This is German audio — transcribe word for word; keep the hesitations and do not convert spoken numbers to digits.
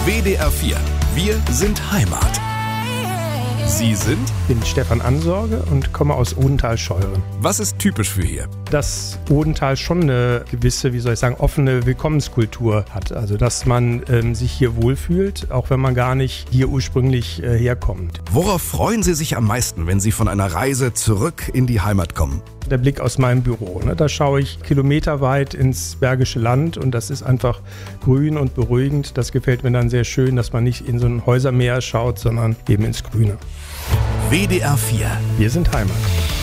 W D R vier. Wir sind Heimat. Sie sind? Ich bin Stefan Ansorge und komme aus Odenthal-Scheuren. Was ist typisch für hier? Dass Odenthal schon eine gewisse, wie soll ich sagen, offene Willkommenskultur hat. Also dass man ähm, sich hier wohlfühlt, auch wenn man gar nicht hier ursprünglich äh, herkommt. Worauf freuen Sie sich am meisten, wenn Sie von einer Reise zurück in die Heimat kommen? Der Blick aus meinem Büro, ne? Da schaue ich kilometerweit ins Bergische Land und das ist einfach grün und beruhigend. Das gefällt mir dann sehr schön, dass man nicht in so ein Häusermeer schaut, sondern eben ins Grüne. W D R vier. Wir sind Heimat.